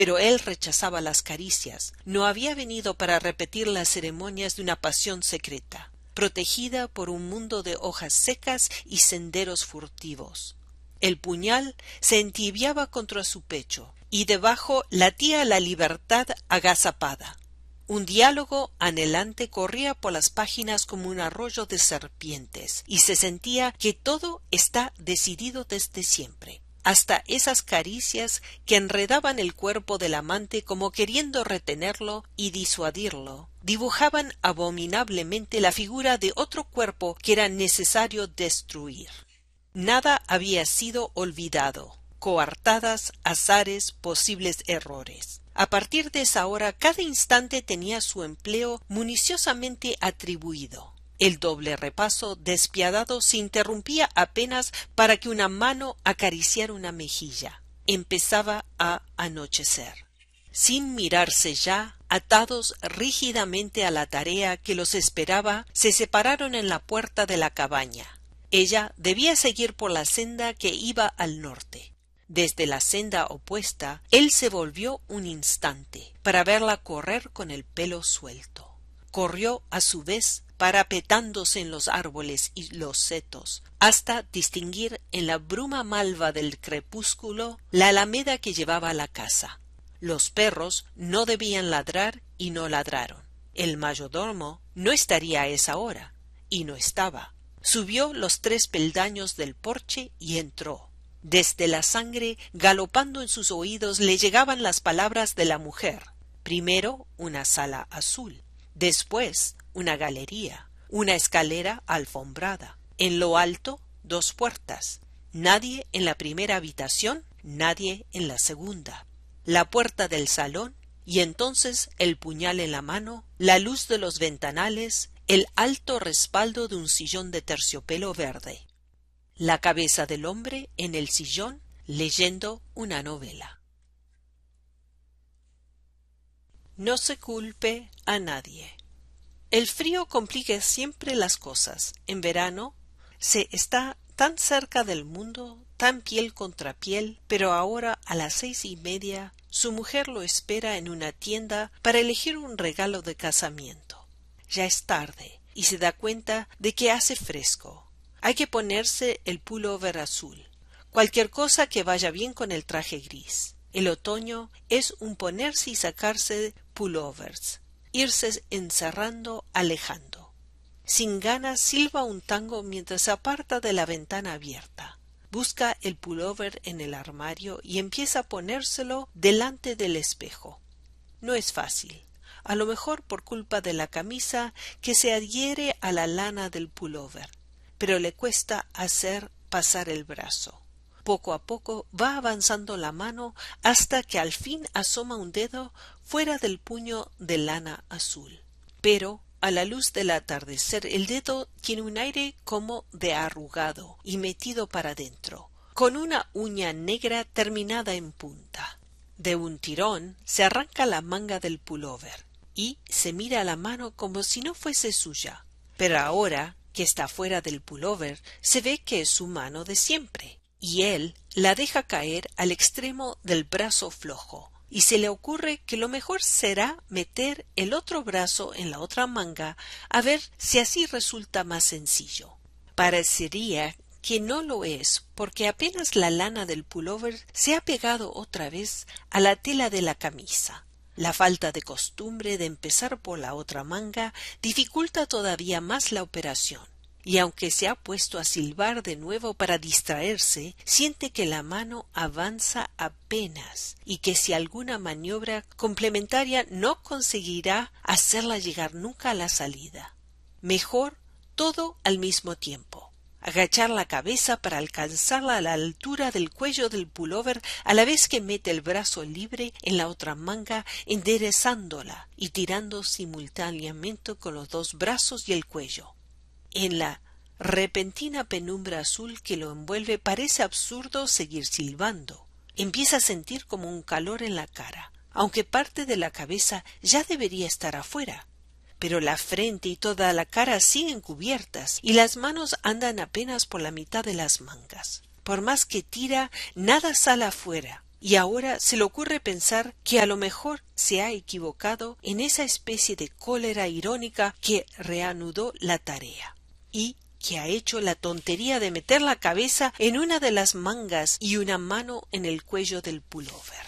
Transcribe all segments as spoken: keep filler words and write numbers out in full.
Pero él rechazaba las caricias. No había venido para repetir las ceremonias de una pasión secreta, protegida por un mundo de hojas secas y senderos furtivos. El puñal se entibiaba contra su pecho, y debajo latía la libertad agazapada. Un diálogo anhelante corría por las páginas como un arroyo de serpientes, y se sentía que todo está decidido desde siempre. Hasta esas caricias que enredaban el cuerpo del amante como queriendo retenerlo y disuadirlo, dibujaban abominablemente la figura de otro cuerpo que era necesario destruir. Nada había sido olvidado, coartadas, azares, posibles errores. A partir de esa hora, cada instante tenía su empleo municiosamente atribuido. El doble repaso despiadado se interrumpía apenas para que una mano acariciara una mejilla. Empezaba a anochecer. Sin mirarse ya, atados rígidamente a la tarea que los esperaba, se separaron en la puerta de la cabaña. Ella debía seguir por la senda que iba al norte. Desde la senda opuesta, él se volvió un instante para verla correr con el pelo suelto. Corrió a su vez parapetándose en los árboles y los setos, hasta distinguir en la bruma malva del crepúsculo la alameda que llevaba a la casa. Los perros no debían ladrar y no ladraron. El mayordomo no estaría a esa hora, y no estaba. Subió los tres peldaños del porche y entró. Desde la sangre, galopando en sus oídos, le llegaban las palabras de la mujer. Primero una sala azul, después una galería, una escalera alfombrada. En lo alto, dos puertas. Nadie en la primera habitación, nadie en la segunda. La puerta del salón, y entonces el puñal en la mano, la luz de los ventanales, el alto respaldo de un sillón de terciopelo verde. La cabeza del hombre en el sillón leyendo una novela. No se culpe a nadie. El frío complica siempre las cosas. En verano se está tan cerca del mundo, tan piel contra piel, pero ahora a las seis y media su mujer lo espera en una tienda para elegir un regalo de casamiento. Ya es tarde y se da cuenta de que hace fresco. Hay que ponerse el pullover azul, cualquier cosa que vaya bien con el traje gris. El otoño es un ponerse y sacarse pullovers, irse encerrando, alejando. Sin ganas silba un tango mientras se aparta de la ventana abierta. Busca el pullover en el armario y empieza a ponérselo delante del espejo. No es fácil, a lo mejor por culpa de la camisa que se adhiere a la lana del pullover, pero le cuesta hacer pasar el brazo. Poco a poco va avanzando la mano hasta que al fin asoma un dedo fuera del puño de lana azul. Pero a la luz del atardecer el dedo tiene un aire como de arrugado y metido para dentro, con una uña negra terminada en punta. De un tirón se arranca la manga del pullover y se mira la mano como si no fuese suya. Pero ahora que está fuera del pullover se ve que es su mano de siempre, y él la deja caer al extremo del brazo flojo, y se le ocurre que lo mejor será meter el otro brazo en la otra manga a ver si así resulta más sencillo. Parecería que no lo es, porque apenas la lana del pullover se ha pegado otra vez a la tela de la camisa. La falta de costumbre de empezar por la otra manga dificulta todavía más la operación, y aunque se ha puesto a silbar de nuevo para distraerse, siente que la mano avanza apenas y que si alguna maniobra complementaria no conseguirá hacerla llegar nunca a la salida. Mejor todo al mismo tiempo. Agachar la cabeza para alcanzarla a la altura del cuello del pullover a la vez que mete el brazo libre en la otra manga, enderezándola y tirando simultáneamente con los dos brazos y el cuello. En la repentina penumbra azul que lo envuelve parece absurdo seguir silbando. Empieza a sentir como un calor en la cara, aunque parte de la cabeza ya debería estar afuera. Pero la frente y toda la cara siguen cubiertas y las manos andan apenas por la mitad de las mangas. Por más que tira, nada sale afuera. y ahora se le ocurre pensar que a lo mejor se ha equivocado en esa especie de cólera irónica que reanudó la tarea, y que ha hecho la tontería de meter la cabeza en una de las mangas y una mano en el cuello del pullover.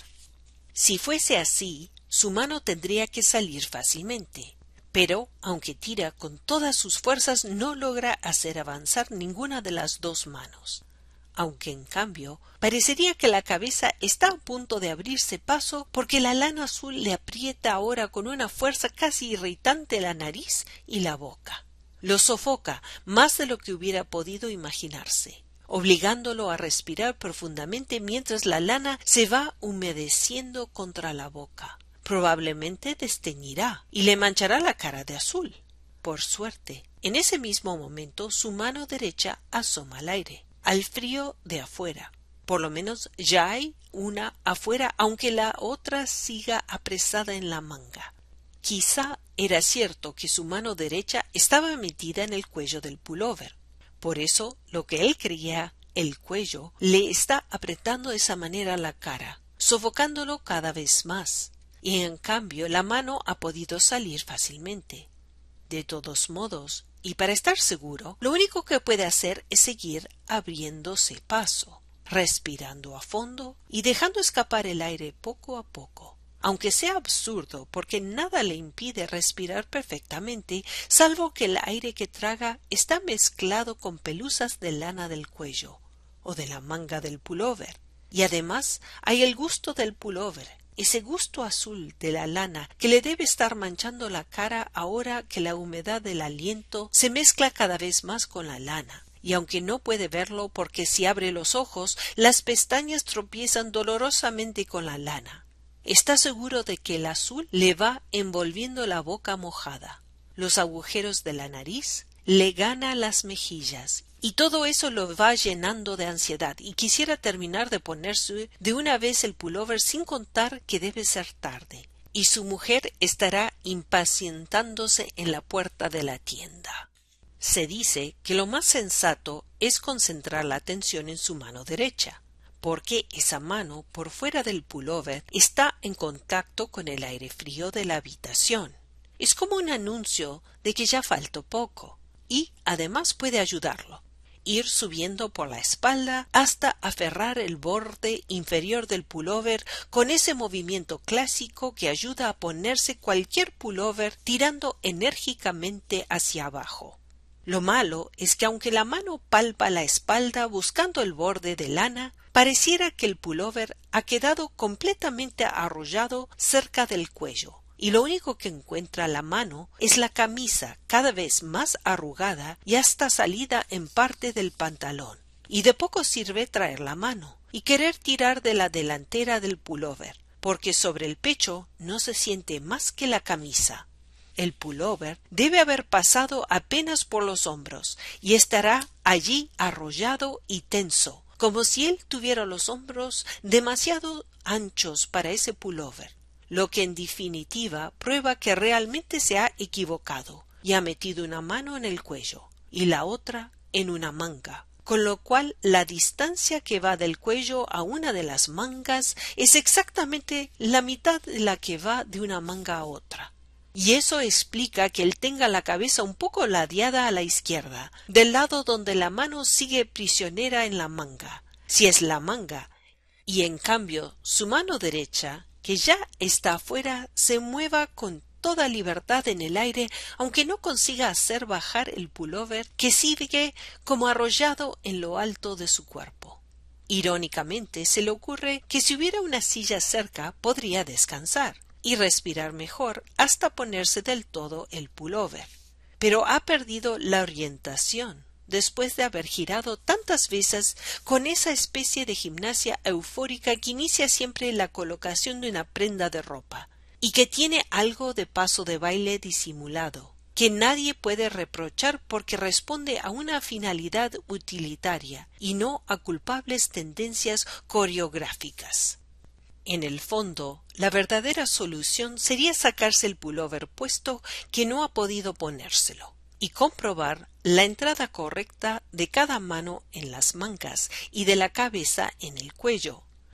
Si fuese así, su mano tendría que salir fácilmente, pero aunque tira con todas sus fuerzas no logra hacer avanzar ninguna de las dos manos, aunque en cambio parecería que la cabeza está a punto de abrirse paso porque la lana azul le aprieta ahora con una fuerza casi irritante la nariz y la boca. Lo sofoca más de lo que hubiera podido imaginarse, obligándolo a respirar profundamente mientras la lana se va humedeciendo contra la boca. Probablemente desteñirá y le manchará la cara de azul. Por suerte, en ese mismo momento su mano derecha asoma al aire, al frío de afuera. Por lo menos ya hay una afuera, aunque la otra siga apresada en la manga. Quizá era cierto que su mano derecha estaba metida en el cuello del pullover. Por eso, lo que él creía el cuello le está apretando de esa manera la cara, sofocándolo cada vez más. Y en cambio la mano ha podido salir fácilmente. De todos modos, y para estar seguro, lo único que puede hacer es seguir abriéndose paso, respirando a fondo y dejando escapar el aire poco a poco, aunque sea absurdo porque nada le impide respirar perfectamente, salvo que el aire que traga está mezclado con pelusas de lana del cuello o de la manga del pullover, y además hay el gusto del pullover, ese gusto azul de la lana que le debe estar manchando la cara ahora que la humedad del aliento se mezcla cada vez más con la lana, y aunque no puede verlo porque si abre los ojos las pestañas tropiezan dolorosamente con la lana, está seguro de que el azul le va envolviendo la boca mojada, los agujeros de la nariz, le gana las mejillas, y todo eso lo va llenando de ansiedad y quisiera terminar de ponerse de una vez el pullover sin contar que debe ser tarde, y su mujer estará impacientándose en la puerta de la tienda. Se dice que lo más sensato es concentrar la atención en su mano derecha, porque esa mano por fuera del pullover está en contacto con el aire frío de la habitación. Es como un anuncio de que ya faltó poco, y además puede ayudarlo. Ir subiendo por la espalda hasta aferrar el borde inferior del pullover con ese movimiento clásico que ayuda a ponerse cualquier pullover tirando enérgicamente hacia abajo. Lo malo es que aunque la mano palpa la espalda buscando el borde de lana, pareciera que el pullover ha quedado completamente arrollado cerca del cuello, y lo único que encuentra la mano es la camisa cada vez más arrugada y hasta salida en parte del pantalón. Y de poco sirve traer la mano y querer tirar de la delantera del pullover, porque sobre el pecho no se siente más que la camisa. El pullover debe haber pasado apenas por los hombros y estará allí arrollado y tenso, como si él tuviera los hombros demasiado anchos para ese pullover, lo que en definitiva prueba que realmente se ha equivocado y ha metido una mano en el cuello y la otra en una manga, con lo cual la distancia que va del cuello a una de las mangas es exactamente la mitad de la que va de una manga a otra. Y eso explica que él tenga la cabeza un poco ladeada a la izquierda, del lado donde la mano sigue prisionera en la manga, si es la manga, y en cambio su mano derecha, que ya está afuera, se mueva con toda libertad en el aire, aunque no consiga hacer bajar el pullover que sigue como arrollado en lo alto de su cuerpo. Irónicamente se le ocurre que si hubiera una silla cerca podría descansar y respirar mejor hasta ponerse del todo el pullover. Pero ha perdido la orientación después de haber girado tantas veces con esa especie de gimnasia eufórica que inicia siempre la colocación de una prenda de ropa, y que tiene algo de paso de baile disimulado, que nadie puede reprochar porque responde a una finalidad utilitaria y no a culpables tendencias coreográficas. En el fondo, la verdadera solución sería sacarse el pullover puesto que no ha podido ponérselo, y comprobar la entrada correcta de cada mano en las mangas y de la cabeza en el cuello,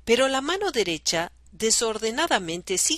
pero la mano derecha desordenadamente